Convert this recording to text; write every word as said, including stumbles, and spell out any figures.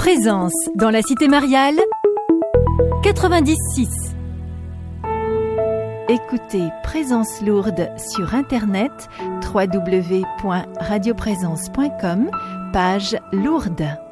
Présence dans la cité mariale quatre-vingt-dix six. Écoutez Présence Lourdes sur internet w w w point radio présence point com, page Lourdes.